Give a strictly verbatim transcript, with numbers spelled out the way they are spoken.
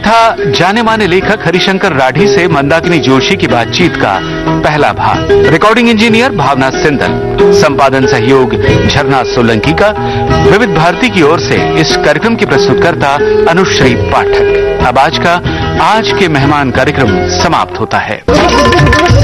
था जाने माने लेखक हरिशंकर राठी से मंदाकिनी जोशी की बातचीत का पहला भाग। रिकॉर्डिंग इंजीनियर भावना सिंधल, संपादन सहयोग झरना सोलंकी का। विविध भारती की ओर से इस कार्यक्रम की प्रस्तुतकर्ता अनुश्री पाठक। अब आज का आज के मेहमान कार्यक्रम समाप्त होता है।